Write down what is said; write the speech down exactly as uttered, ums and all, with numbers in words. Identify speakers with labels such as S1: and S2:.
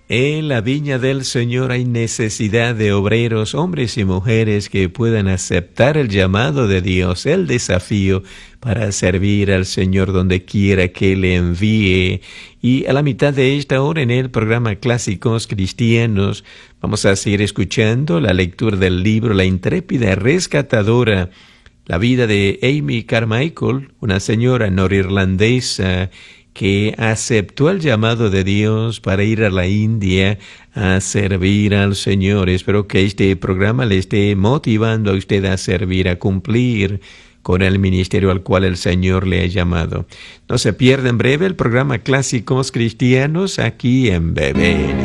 S1: En la viña del Señor hay necesidad de obreros, hombres y mujeres que puedan aceptar el llamado de Dios, el desafío para servir al Señor donde quiera que le envíe. Y a la mitad de esta hora en el programa Clásicos Cristianos vamos a seguir escuchando la lectura del libro La intrépida rescatadora, la vida de Amy Carmichael, una señora norirlandesa que aceptó el llamado de Dios para ir a la India a servir al Señor. Espero que este programa le esté motivando a usted a servir, a cumplir con el ministerio al cual el Señor le ha llamado. No se pierda en breve el programa Clásicos Cristianos aquí en B B N.